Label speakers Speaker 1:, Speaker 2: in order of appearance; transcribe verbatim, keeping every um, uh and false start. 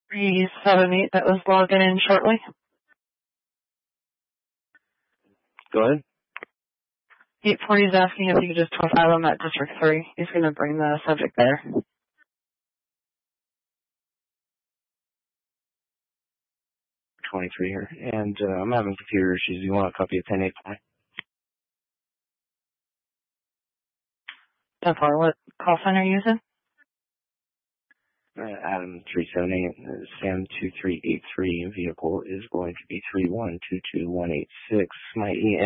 Speaker 1: three seven eight that was logging in shortly.
Speaker 2: Go ahead.
Speaker 1: eight forty is asking if you could just profile him at District three. He's going to bring the subject there.
Speaker 2: twenty-three here. And uh, I'm having computer issues. You want a copy of ten eight for me?
Speaker 1: ten four, what call sign are you using?
Speaker 2: Uh, Adam three seven eight, uh, Sam two three eight three. Vehicle is going to be three one two two one eight six. My E